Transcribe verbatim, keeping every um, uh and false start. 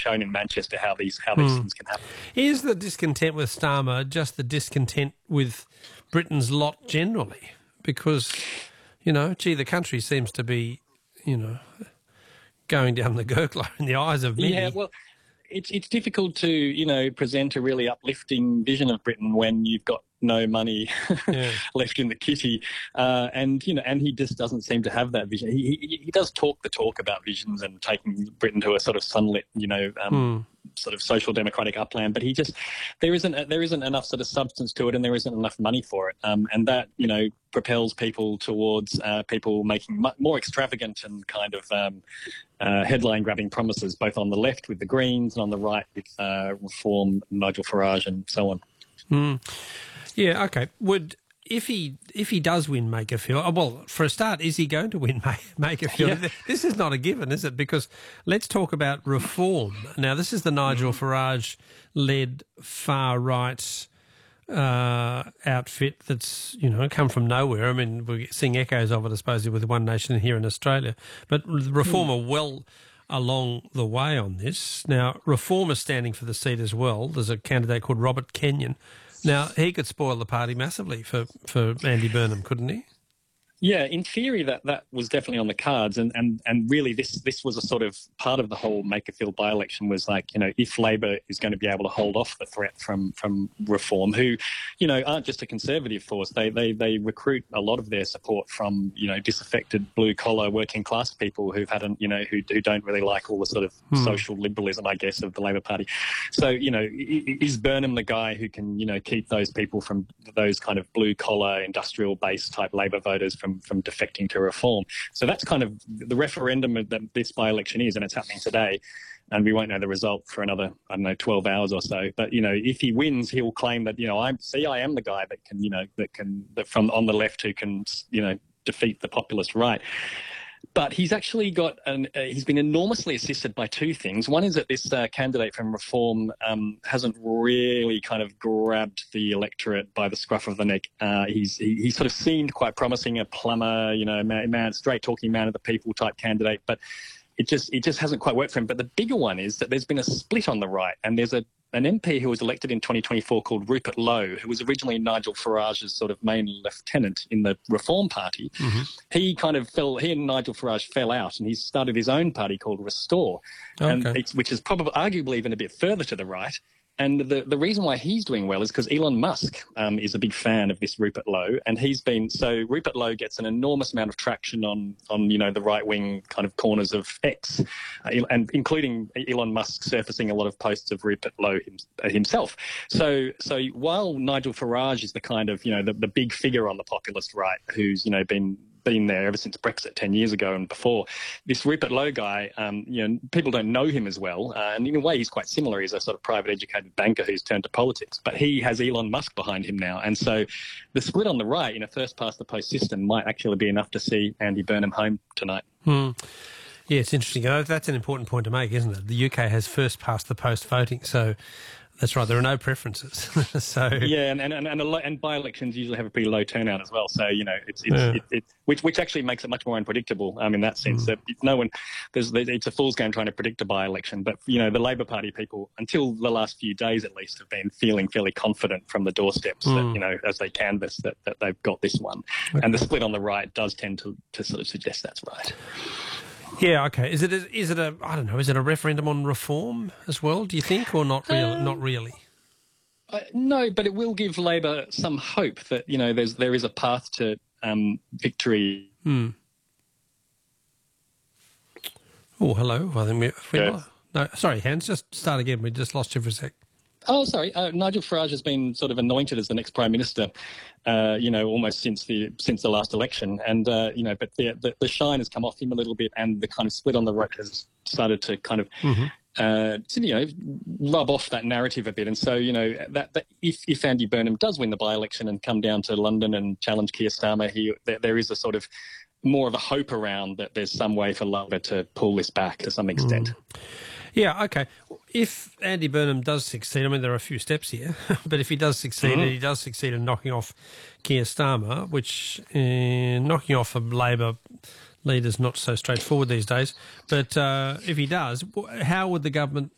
shown in Manchester how these how these mm. things can happen. Is the discontent with Starmer just the discontent with Britain's lot generally? Because, you know, gee, the country seems to be, you know, going down the gurgler in the eyes of many. Yeah, well, it's it's difficult to, you know, present a really uplifting vision of Britain when you've got no money yeah. left in the kitty, uh, and you know, and he just doesn't seem to have that vision. He, he he does talk the talk about visions and taking Britain to a sort of sunlit, you know, um, mm. sort of social democratic upland, but he just there isn't there isn't enough sort of substance to it, and there isn't enough money for it, um, and that, you know, propels people towards uh, people making mu- more extravagant and kind of um, uh, headline-grabbing promises, both on the left with the Greens and on the right with uh, Reform, Nigel Farage, and so on. Mm. Yeah, okay. Would if he if he does win Makerfield, well, for a start, is he going to win Makerfield? Yeah. This is not a given, is it? Because let's talk about Reform. Now, this is the Nigel Farage-led far-right uh, outfit that's, you know, come from nowhere. I mean, we're seeing echoes of it, I suppose, with One Nation here in Australia. But Reform are well along the way on this. Now, Reform is standing for the seat as well. There's a candidate called Robert Kenyon. Now, he could spoil the party massively for, for Andy Burnham, couldn't he? Yeah, in theory, that, that was definitely on the cards. And, and, and really, this this was a sort of part of the whole Makerfield by-election was like, you know, if Labor is going to be able to hold off the threat from, from Reform, who, you know, aren't just a conservative force. They, they, they recruit a lot of their support from, you know, disaffected blue-collar working-class people who've had, an, you know, who, who don't really like all the sort of hmm. social liberalism, I guess, of the Labor Party. So, you know, is Burnham the guy who can, you know, keep those people from those kind of blue-collar, industrial-based type Labor voters from from defecting to Reform? So that's kind of the referendum that this by-election is, and it's happening today. And we won't know the result for another, I don't know, twelve hours or so. But, you know, if he wins, he'll claim that, you know, I see I am the guy that can, you know, that can, that from on the left who can, you know, defeat the populist right. But he's actually got an, uh, he's been enormously assisted by two things. One is that this uh, candidate from Reform um, hasn't really kind of grabbed the electorate by the scruff of the neck. Uh, he's he, he sort of seemed quite promising, a plumber, you know, man, man straight talking man of the people type candidate, but it just it just hasn't quite worked for him. But the bigger one is that there's been a split on the right, and there's a an M P who was elected in twenty twenty-four called Rupert Lowe, who was originally Nigel Farage's sort of main lieutenant in the Reform Party. Mm-hmm. He kind of fell, he and Nigel Farage fell out, and he started his own party called Restore, okay. and it's, which is probably arguably even a bit further to the right. And the, the reason why he's doing well is because Elon Musk um, is a big fan of this Rupert Lowe, and he's been so Rupert Lowe gets an enormous amount of traction on on you know the right wing kind of corners of X, uh, and including Elon Musk surfacing a lot of posts of Rupert Lowe him, uh, himself. So so while Nigel Farage is the kind of you know the, the big figure on the populist right who's you know been been there ever since Brexit ten years ago and before. This Rupert Lowe guy, um, you know, people don't know him as well. Uh, and in a way, he's quite similar. He's a sort of private educated banker who's turned to politics. But he has Elon Musk behind him now. And so the split on the right in a first-past-the-post system might actually be enough to see Andy Burnham home tonight. Hmm. Yeah, it's interesting. That's an important point to make, isn't it? The U K has first-past-the-post voting, so that's right. There are no preferences. so yeah, and and and, a lo- and by-elections usually have a pretty low turnout as well. So you know, it's, it's yeah. it, it, which which actually makes it much more unpredictable. Um, in that sense, mm. that no one there's, there's it's a fool's game trying to predict a by-election. But you know, the Labor Party people, until the last few days at least, have been feeling fairly confident from the doorsteps mm. that you know as they canvass that, that they've got this one. Okay. And the split on the right does tend to to sort of suggest that's right. Yeah, okay. Is it a, is it a I don't know? Is it a referendum on reform as well? Do you think, or not really? Um, not really. Uh, no, but it will give Labor some hope that you know there's there is a path to um, victory. Hmm. Oh, hello. I think we, we yeah. no, sorry, Hans. Just start again. We just lost you for a sec. Oh, sorry. Uh, Nigel Farage has been sort of anointed as the next Prime Minister, uh, you know, almost since the since the last election. And, uh, you know, but the, the the shine has come off him a little bit, and the kind of split on the right has started to kind of, mm-hmm. uh, you know, rub off that narrative a bit. And so, you know, that, that if, if Andy Burnham does win the by-election and come down to London and challenge Keir Starmer, he, there, there is a sort of more of a hope around that there's some way for Labor to pull this back to some extent. Mm. Yeah, okay. If Andy Burnham does succeed, I mean, there are a few steps here, but if he does succeed, mm-hmm. he does succeed in knocking off Keir Starmer, which uh, knocking off a Labor leader's not so straightforward these days. But uh, if he does, how would the government